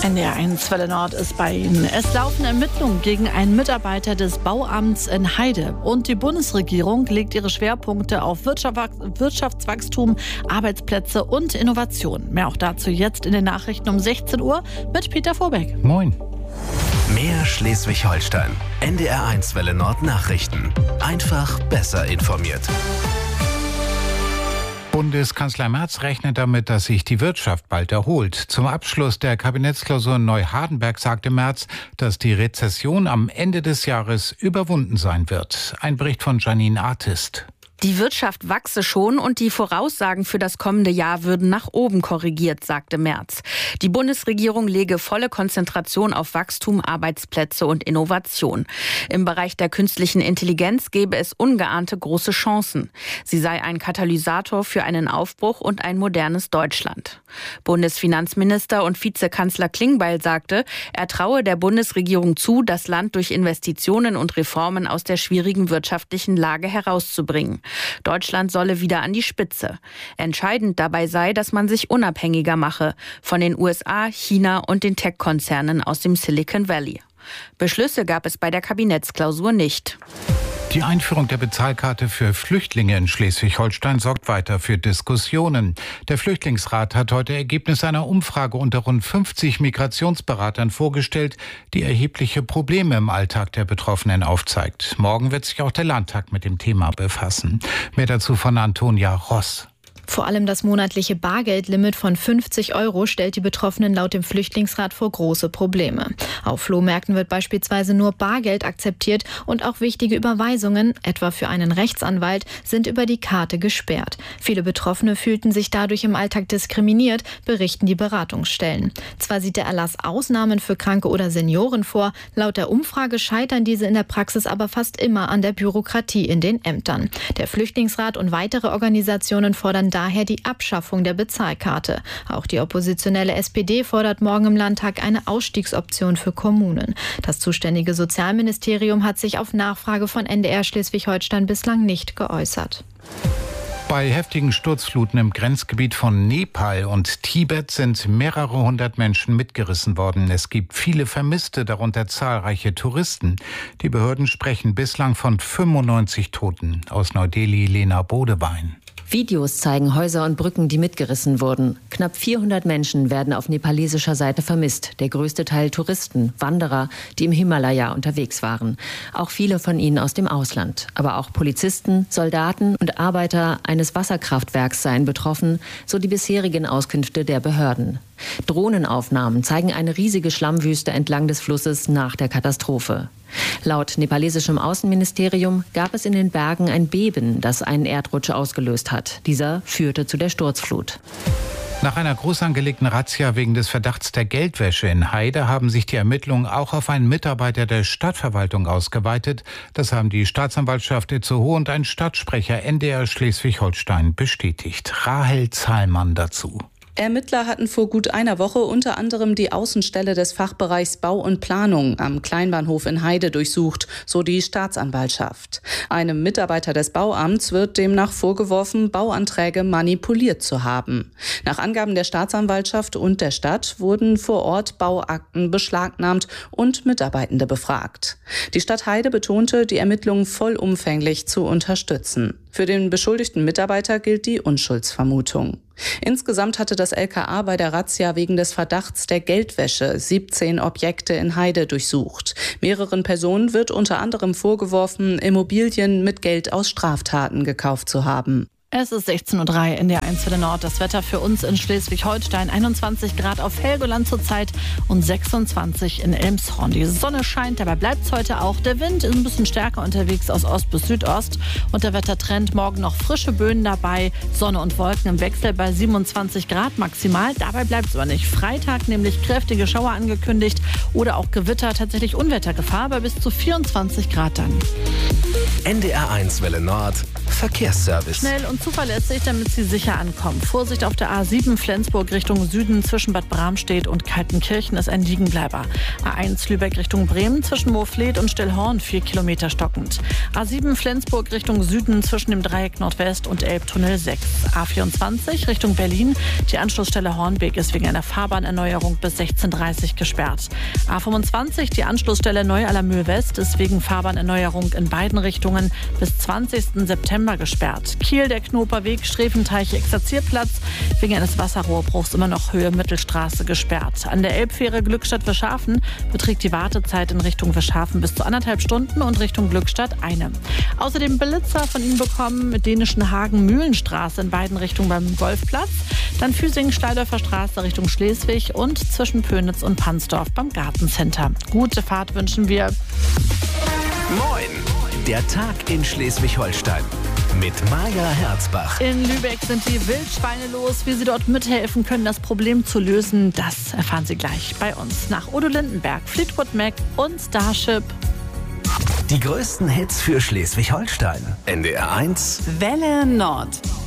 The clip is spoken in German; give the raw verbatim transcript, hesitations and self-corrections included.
N D R eins Welle Nord ist bei Ihnen. Es laufen Ermittlungen gegen einen Mitarbeiter des Bauamts in Heide. Und die Bundesregierung legt ihre Schwerpunkte auf Wirtschaftswachstum, Arbeitsplätze und Innovation. Mehr auch dazu jetzt in den Nachrichten um sechzehn Uhr mit Peter Vorbeck. Moin. Mehr Schleswig-Holstein. N D R eins Welle Nord Nachrichten. Einfach besser informiert. Bundeskanzler Merz rechnet damit, dass sich die Wirtschaft bald erholt. Zum Abschluss der Kabinettsklausur in Neuhardenberg sagte Merz, dass die Rezession am Ende des Jahres überwunden sein wird. Ein Bericht von Janine Artist. Die Wirtschaft wachse schon und die Voraussagen für das kommende Jahr würden nach oben korrigiert, sagte Merz. Die Bundesregierung lege volle Konzentration auf Wachstum, Arbeitsplätze und Innovation. Im Bereich der künstlichen Intelligenz gäbe es ungeahnte große Chancen. Sie sei ein Katalysator für einen Aufbruch und ein modernes Deutschland. Bundesfinanzminister und Vizekanzler Klingbeil sagte, er traue der Bundesregierung zu, das Land durch Investitionen und Reformen aus der schwierigen wirtschaftlichen Lage herauszubringen. Deutschland solle wieder an die Spitze. Entscheidend dabei sei, dass man sich unabhängiger mache von den U S A, China und den Tech-Konzernen aus dem Silicon Valley. Beschlüsse gab es bei der Kabinettsklausur nicht. Die Einführung der Bezahlkarte für Flüchtlinge in Schleswig-Holstein sorgt weiter für Diskussionen. Der Flüchtlingsrat hat heute Ergebnisse einer Umfrage unter rund fünfzig Migrationsberatern vorgestellt, die erhebliche Probleme im Alltag der Betroffenen aufzeigt. Morgen wird sich auch der Landtag mit dem Thema befassen. Mehr dazu von Antonia Ross. Vor allem das monatliche Bargeldlimit von fünfzig Euro stellt die Betroffenen laut dem Flüchtlingsrat vor große Probleme. Auf Flohmärkten wird beispielsweise nur Bargeld akzeptiert und auch wichtige Überweisungen, etwa für einen Rechtsanwalt, sind über die Karte gesperrt. Viele Betroffene fühlten sich dadurch im Alltag diskriminiert, berichten die Beratungsstellen. Zwar sieht der Erlass Ausnahmen für Kranke oder Senioren vor, laut der Umfrage scheitern diese in der Praxis aber fast immer an der Bürokratie in den Ämtern. Der Flüchtlingsrat und weitere Organisationen fordern daher die Abschaffung der Bezahlkarte. Auch die oppositionelle S P D fordert morgen im Landtag eine Ausstiegsoption für Kommunen. Das zuständige Sozialministerium hat sich auf Nachfrage von N D R Schleswig-Holstein bislang nicht geäußert. Bei heftigen Sturzfluten im Grenzgebiet von Nepal und Tibet sind mehrere hundert Menschen mitgerissen worden. Es gibt viele Vermisste, darunter zahlreiche Touristen. Die Behörden sprechen bislang von fünfundneunzig Toten. Aus Neu-Delhi Lena Bodewein. Videos zeigen Häuser und Brücken, die mitgerissen wurden. Knapp vierhundert Menschen werden auf nepalesischer Seite vermisst. Der größte Teil Touristen, Wanderer, die im Himalaya unterwegs waren. Auch viele von ihnen aus dem Ausland. Aber auch Polizisten, Soldaten und Arbeiter eines Wasserkraftwerks seien betroffen, so die bisherigen Auskünfte der Behörden. Drohnenaufnahmen zeigen eine riesige Schlammwüste entlang des Flusses nach der Katastrophe. Laut nepalesischem Außenministerium gab es in den Bergen ein Beben, das einen Erdrutsch ausgelöst hat. Dieser führte zu der Sturzflut. Nach einer groß angelegten Razzia wegen des Verdachts der Geldwäsche in Heide haben sich die Ermittlungen auch auf einen Mitarbeiter der Stadtverwaltung ausgeweitet. Das haben die Staatsanwaltschaft Itzehoe und ein Stadtsprecher N D R Schleswig-Holstein bestätigt. Rahel Zahlmann dazu. Ermittler hatten vor gut einer Woche unter anderem die Außenstelle des Fachbereichs Bau und Planung am Kleinbahnhof in Heide durchsucht, so die Staatsanwaltschaft. Einem Mitarbeiter des Bauamts wird demnach vorgeworfen, Bauanträge manipuliert zu haben. Nach Angaben der Staatsanwaltschaft und der Stadt wurden vor Ort Bauakten beschlagnahmt und Mitarbeitende befragt. Die Stadt Heide betonte, die Ermittlungen vollumfänglich zu unterstützen. Für den beschuldigten Mitarbeiter gilt die Unschuldsvermutung. Insgesamt hatte das L K A bei der Razzia wegen des Verdachts der Geldwäsche siebzehn Objekte in Heide durchsucht. Mehreren Personen wird unter anderem vorgeworfen, Immobilien mit Geld aus Straftaten gekauft zu haben. Es ist sechzehn Uhr drei in der eins Welle Nord. Das Wetter für uns in Schleswig-Holstein. einundzwanzig Grad auf Helgoland zurzeit und sechsundzwanzig in Elmshorn. Die Sonne scheint, dabei bleibt es heute auch. Der Wind ist ein bisschen stärker unterwegs aus Ost bis Südost. Und der Wettertrend morgen noch frische Böen dabei. Sonne und Wolken im Wechsel bei siebenundzwanzig Grad maximal. Dabei bleibt es aber nicht. Freitag nämlich kräftige Schauer angekündigt oder auch Gewitter, tatsächlich Unwettergefahr bei bis zu vierundzwanzig Grad dann. N D R eins Welle Nord. Verkehrsservice. Schnell und zuverlässig, damit Sie sicher ankommen. Vorsicht auf der A sieben Flensburg Richtung Süden zwischen Bad Bramstedt und Kaltenkirchen ist ein Liegenbleiber. A eins Lübeck Richtung Bremen zwischen Moorfleet und Stillhorn vier Kilometer stockend. A sieben Flensburg Richtung Süden zwischen dem Dreieck Nordwest und Elbtunnel sechs. A vierundzwanzig Richtung Berlin. Die Anschlussstelle Hornbeek ist wegen einer Fahrbahnerneuerung bis sechzehn Uhr dreißig gesperrt. A fünfundzwanzig, die Anschlussstelle Neu-Allermühl West, ist wegen Fahrbahnerneuerung in beiden Richtungen bis zwanzigsten September gesperrt. Kiel, der Knoperweg, Sträfenteich-Exerzierplatz, wegen eines Wasserrohrbruchs immer noch Höhe Mittelstraße gesperrt. An der Elbfähre Glückstadt-Wischhafen beträgt die Wartezeit in Richtung Wischhafen bis zu anderthalb Stunden und Richtung Glückstadt eine. Außerdem Blitzer von Ihnen bekommen mit dänischen Hagen-Mühlenstraße in beiden Richtungen beim Golfplatz, dann Füsing-Steidorfer Straße Richtung Schleswig und zwischen Pönitz und Pansdorf beim Gartencenter. Gute Fahrt wünschen wir. Moin! Der Tag in Schleswig-Holstein mit Maja Herzbach. In Lübeck sind die Wildschweine los. Wie Sie dort mithelfen können, das Problem zu lösen, das erfahren Sie gleich bei uns. Nach Udo Lindenberg, Fleetwood Mac und Starship. Die größten Hits für Schleswig-Holstein. N D R eins Welle Nord.